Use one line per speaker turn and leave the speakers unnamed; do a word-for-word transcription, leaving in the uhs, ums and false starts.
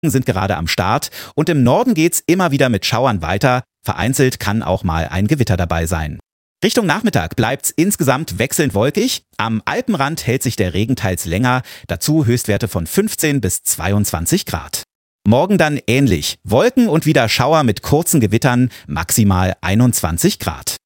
sind gerade am Start und im Norden geht's immer wieder mit Schauern weiter. Vereinzelt kann auch mal ein Gewitter dabei sein. Richtung Nachmittag bleibt's insgesamt wechselnd wolkig. Am Alpenrand hält sich der Regen teils länger, dazu Höchstwerte von fünfzehn bis zweiundzwanzig Grad. Morgen dann ähnlich. Wolken und wieder Schauer mit kurzen Gewittern, maximal einundzwanzig Grad.